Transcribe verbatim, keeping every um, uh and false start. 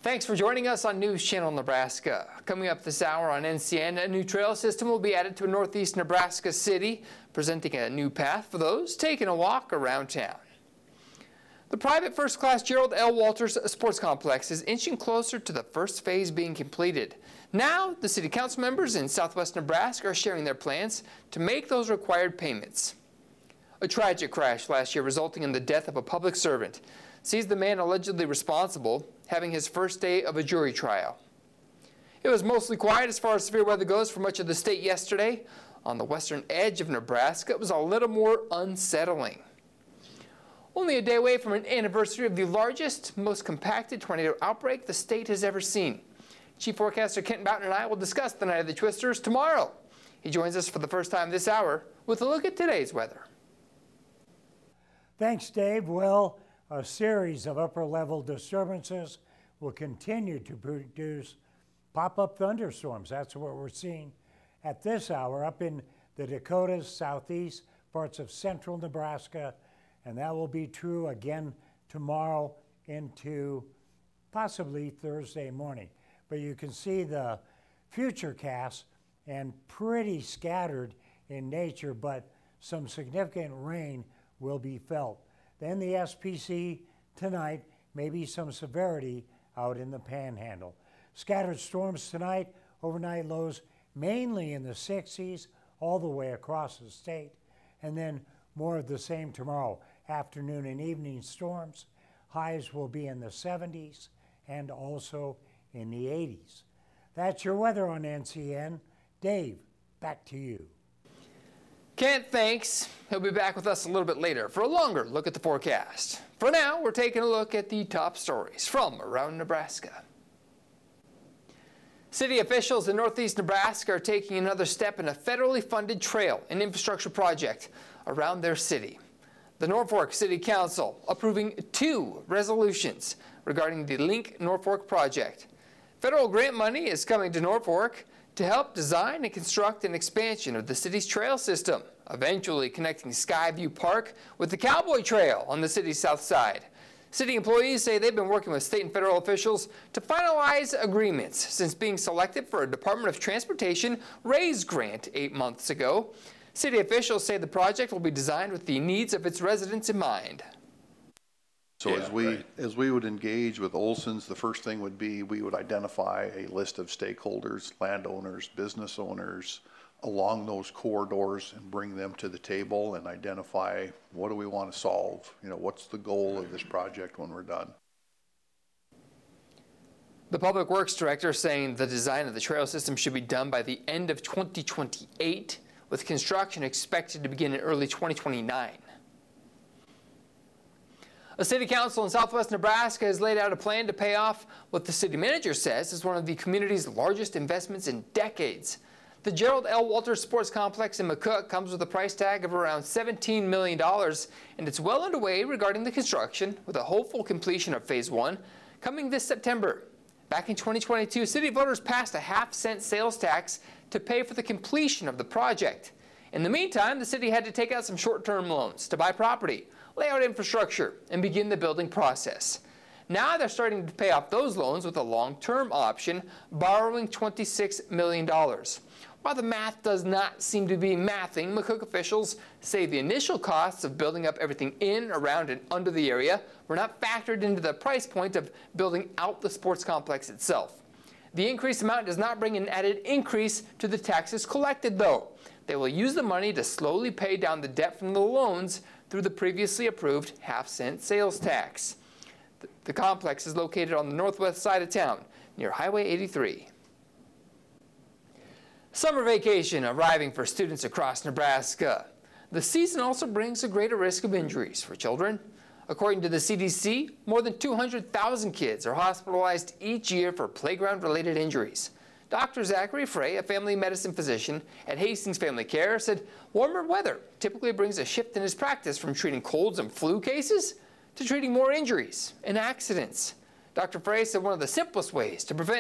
Thanks for joining us on News Channel Nebraska. Coming up this hour on N C N, a new trail system will be added to northeast Nebraska City, presenting a new path for those taking a walk around town. The private first-class Gerald L. Walters Sports Complex is inching closer to the first phase being completed. Now, the city council members in southwest Nebraska are sharing their plans to make those required payments. A tragic crash last year resulting in the death of a public servant sees the man allegedly responsible having his first day of a jury trial. It was mostly quiet as far as severe weather goes for much of the state yesterday. On the western edge of Nebraska, it was a little more unsettling. Only a day away from an anniversary of the largest, most compacted tornado outbreak the state has ever seen. Chief Forecaster Kent Boughton and I will discuss the night of the twisters tomorrow. He joins us for the first time this hour with a look at today's weather. Thanks, Dave. Well, a series of upper-level disturbances will continue to produce pop-up thunderstorms. That's what we're seeing at this hour up in the Dakotas, southeast, parts of central Nebraska, and that will be true again tomorrow into possibly Thursday morning. But you can see the future cast and pretty scattered in nature, but some significant rain will be felt. Then the S P C tonight, maybe some severity out in the panhandle. Scattered storms tonight, overnight lows mainly in the sixties all the way across the state, and then more of the same tomorrow. Afternoon and evening storms, highs will be in the seventies and also in the eighties. That's your weather on N C N. Dave, back to you. Kent, thanks. He'll be back with us a little bit later for a longer look at the forecast. For now, we're taking a look at the top stories from around Nebraska. City officials in northeast Nebraska are taking another step in a federally funded trail and infrastructure project around their city. The Norfolk City Council approving two resolutions regarding the Link Norfolk project. Federal grant money is coming to Norfolk to help design and construct an expansion of the city's trail system, eventually connecting Skyview Park with the Cowboy Trail on the city's south side. City employees say they've been working with state and federal officials to finalize agreements since being selected for a Department of Transportation RAISE grant eight months ago. City officials say the project will be designed with the needs of its residents in mind. So yeah, as we right. as we would engage with Olson's, the first thing would be we would identify a list of stakeholders, landowners, business owners along those corridors and bring them to the table and identify what do we want to solve? You know, what's the goal of this project when we're done? The Public Works Director saying the design of the trail system should be done by the end of twenty twenty-eight, with construction expected to begin in early twenty twenty-nine. A city council in southwest Nebraska has laid out a plan to pay off what the city manager says is one of the community's largest investments in decades. The Gerald L. Walters Sports Complex in McCook comes with a price tag of around seventeen million dollars, and it's well underway regarding the construction, with a hopeful completion of phase one coming this September. Back in twenty twenty-two, city voters passed a half-cent sales tax to pay for the completion of the project. In the meantime, the city had to take out some short-term loans to buy property, lay out infrastructure, and begin the building process. Now they're starting to pay off those loans with a long-term option, borrowing twenty-six million dollars. While the math does not seem to be mathing, McCook officials say the initial costs of building up everything in, around, and under the area were not factored into the price point of building out the sports complex itself. The increased amount does not bring an added increase to the taxes collected, though. They will use the money to slowly pay down the debt from the loans through the previously approved half-cent sales tax. The, the complex is located on the northwest side of town, near Highway eighty-three. Summer vacation arriving for students across Nebraska. The season also brings a greater risk of injuries for children. According to the C D C, more than two hundred thousand kids are hospitalized each year for playground-related injuries. Doctor Zachary Frey, a family medicine physician at Hastings Family Care, said warmer weather typically brings a shift in his practice from treating colds and flu cases to treating more injuries and accidents. Doctor Frey said one of the simplest ways to prevent